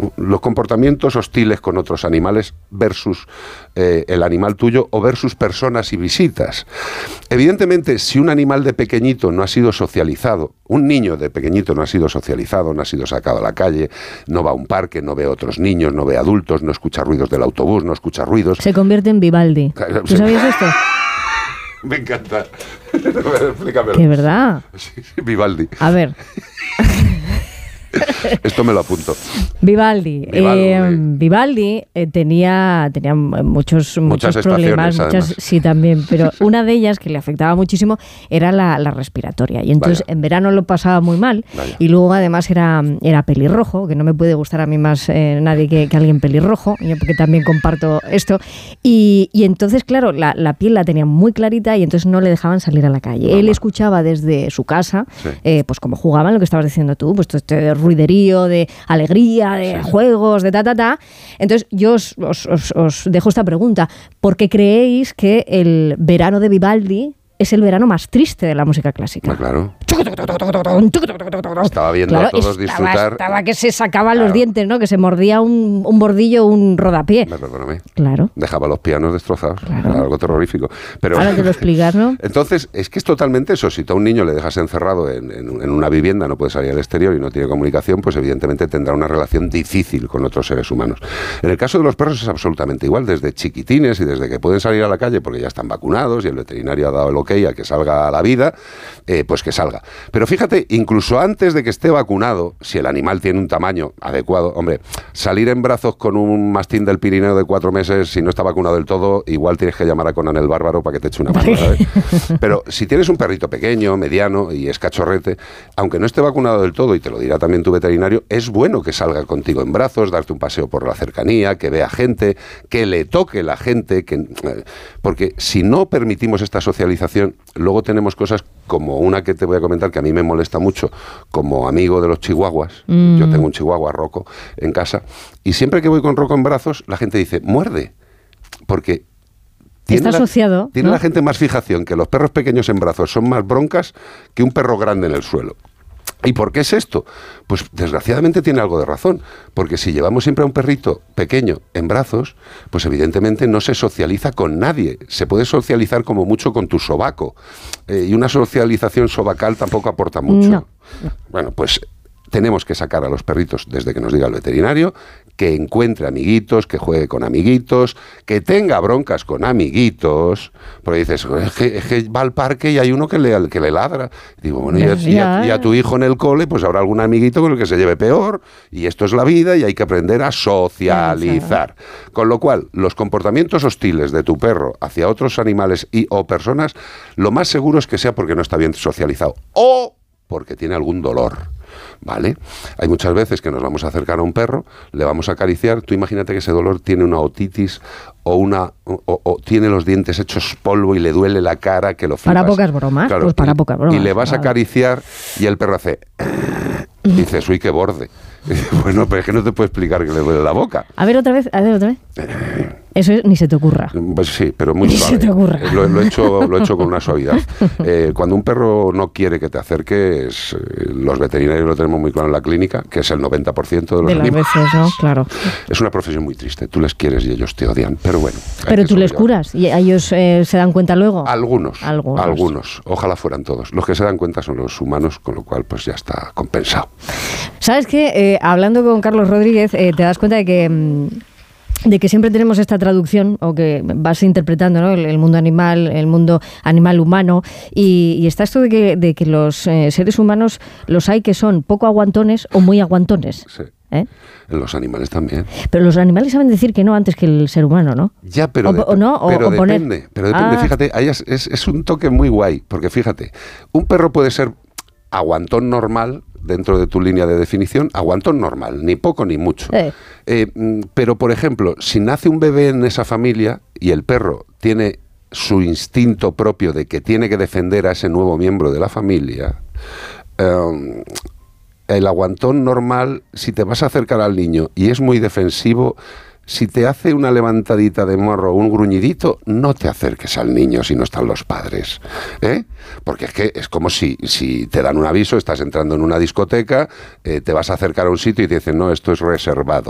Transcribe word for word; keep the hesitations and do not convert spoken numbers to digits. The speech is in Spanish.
los comportamientos hostiles con otros animales versus eh, el animal tuyo o versus personas y visitas. Evidentemente, si un animal de pequeñito no ha sido socializado, un niño de pequeñito no ha sido socializado, no ha sido sacado a la calle, no va a un parque, no ve a otros niños, no ve adultos, no escucha ruidos del autobús, no escucha ruidos. Se convierte en Vivaldi. ¿Tú sabías esto? Me encanta. Explícamelo. ¿Qué verdad? Sí, sí, Vivaldi. A ver. Esto me lo apunto. Vivaldi. Vivaldi, eh, Vivaldi eh, tenía, tenía muchos, muchos problemas. Muchas, sí, también. Pero una de ellas que le afectaba muchísimo era la, la respiratoria. Y entonces Vaya. en verano lo pasaba muy mal. Vaya. Y luego además era, era pelirrojo, que no me puede gustar a mí más eh, nadie que, que alguien pelirrojo, yo porque también comparto esto. Y, y entonces, claro, la, la piel la tenía muy clarita y entonces no le dejaban salir a la calle. Mamá. Él escuchaba desde su casa, sí. eh, pues como jugaban, lo que estabas diciendo tú, pues este ruiderío de alegría, de sí. juegos, de ta, ta, ta. Entonces, yo os, os, os, os dejo esta pregunta. ¿Por qué creéis que el verano de Vivaldi es el verano más triste de la música clásica? Ah, claro. Estaba viendo claro, a todos estaba, disfrutar. Estaba que se sacaban claro. los dientes, ¿no? Que se mordía un, un bordillo, un rodapié. Perdóname. Claro. Dejaba los pianos destrozados. Claro. Era algo terrorífico. Pero, ahora te lo explicas, ¿no? Entonces, es que es totalmente eso. Si tú a un niño le dejas encerrado en, en, en una vivienda, no puede salir al exterior y no tiene comunicación, pues evidentemente tendrá una relación difícil con otros seres humanos. En el caso de los perros es absolutamente igual. Desde chiquitines y desde que pueden salir a la calle porque ya están vacunados y el veterinario ha dado el ok a que salga a la vida, eh, pues que salga. Pero fíjate, incluso antes de que esté vacunado, si el animal tiene un tamaño adecuado, hombre, salir en brazos con un mastín del Pirineo de cuatro meses, si no está vacunado del todo, igual tienes que llamar a Conan el Bárbaro para que te eche una mano, ¿sabes? Pero si tienes un perrito pequeño, mediano y es cachorrete, aunque no esté vacunado del todo, y te lo dirá también tu veterinario, es bueno que salga contigo en brazos, darte un paseo por la cercanía, que vea gente, que le toque la gente, que, porque si no permitimos esta socialización, luego tenemos cosas como una que te voy a comentar que a mí me molesta mucho como amigo de los chihuahuas. Mm. Yo tengo un chihuahua, Rocco, en casa, y siempre que voy con Rocco en brazos, la gente dice, muerde, porque tiene, está la, asociado, tiene ¿no? la gente más fijación que los perros pequeños en brazos son más broncas que un perro grande en el suelo. ¿Y por qué es esto? Pues desgraciadamente tiene algo de razón, porque si llevamos siempre a un perrito pequeño en brazos, pues evidentemente no se socializa con nadie. Se puede socializar como mucho con tu sobaco, eh, y una socialización sobacal tampoco aporta mucho. No. Bueno, pues tenemos que sacar a los perritos desde que nos diga el veterinario, que encuentre amiguitos, que juegue con amiguitos, que tenga broncas con amiguitos, porque dices, es que, es que va al parque y hay uno que le, que le ladra. Y digo, bueno, y a, y, a, y a tu hijo en el cole, pues habrá algún amiguito con el que se lleve peor, y esto es la vida y hay que aprender a socializar. Con lo cual, los comportamientos hostiles de tu perro hacia otros animales y o personas, lo más seguro es que sea porque no está bien socializado, o porque tiene algún dolor. ¿Vale? Hay muchas veces que nos vamos a acercar a un perro, le vamos a acariciar, tú imagínate que ese dolor tiene una otitis o una o, o tiene los dientes hechos polvo y le duele la cara, que lo flipas. Para pocas bromas, claro, pues para y, pocas bromas. Y le vas a acariciar y el perro hace... Y dices, uy, qué borde. Bueno, pero es que no te puedo explicar que le duele la boca. A ver otra vez, a ver otra vez. Eso es, ni se te ocurra. Pues sí, pero muy ni suave. se te ocurra. Lo, lo, he hecho, lo he hecho con una suavidad. Eh, cuando un perro no quiere que te acerques, eh, los veterinarios lo tenemos muy claro en la clínica, que es el noventa por ciento de los de las animales. veces, ¿no? Claro. Es una profesión muy triste. Tú les quieres y ellos te odian, pero bueno. Pero tú les curas y ellos eh, se dan cuenta luego. Algunos, algunos. Algunos. Ojalá fueran todos. Los que se dan cuenta son los humanos, con lo cual pues ya está compensado. ¿Sabes qué? Eh, hablando con Carlos Rodríguez, eh, te das cuenta de que... Mmm, de que siempre tenemos esta traducción, o que vas interpretando, ¿no? el, el mundo animal, el mundo animal humano, y, y está esto de que, de que los eh, seres humanos los hay que son poco aguantones o muy aguantones. Sí. ¿Eh? En los animales también. Pero los animales saben decir que no antes que el ser humano, ¿no? Ya, pero, o, de, o no, o, pero o depende. Poner... Pero depende. Ah. Fíjate, ahí es, es, es un toque muy guay, porque fíjate, un perro puede ser aguantón normal dentro de tu línea de definición, aguantón normal, ni poco ni mucho. Eh. Eh, pero, por ejemplo, si nace un bebé en esa familia y el perro tiene su instinto propio de que tiene que defender a ese nuevo miembro de la familia, eh, el aguantón normal, si te vas a acercar al niño y es muy defensivo, si te hace una levantadita de morro, un gruñidito, no te acerques al niño si no están los padres, ¿eh? Porque es que es como si, si te dan un aviso, estás entrando en una discoteca, eh, te vas a acercar a un sitio y te dicen, no, esto es reservado.